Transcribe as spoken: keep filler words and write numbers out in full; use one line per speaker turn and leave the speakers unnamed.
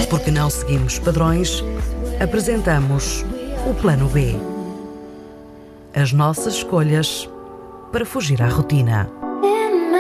Porque não seguimos padrões, apresentamos o Plano B. As nossas escolhas para fugir à rotina.